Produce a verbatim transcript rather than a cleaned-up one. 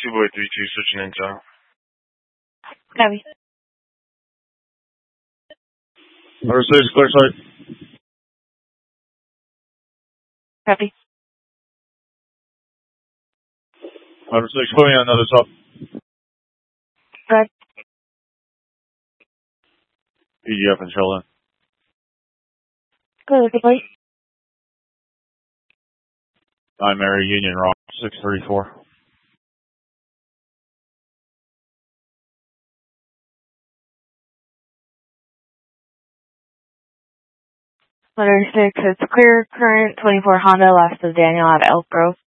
two boy three two, switching intel. Copy. Number six, clear sight. Copy. Number six, put me on another top. Good. P D F and Sheldon. Good, good, please. I'm Mary Union Rock, six thirty-four. Letter six, it's clear current twenty-four Honda, last of Daniel at Elk Grove.